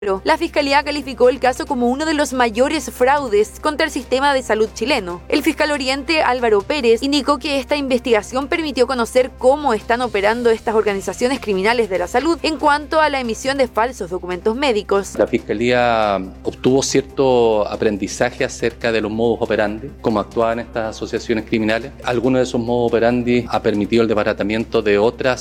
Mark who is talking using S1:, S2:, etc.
S1: La Fiscalía calificó el caso como uno de los mayores fraudes contra el sistema de salud chileno. El fiscal Oriente, Álvaro Pérez, indicó que esta investigación permitió conocer cómo están operando estas organizaciones criminales de la salud en cuanto a la emisión de falsos documentos médicos.
S2: La Fiscalía obtuvo cierto aprendizaje acerca de los modus operandi, cómo actuaban estas asociaciones criminales. Algunos de esos modus operandi ha permitido el desbaratamiento de otras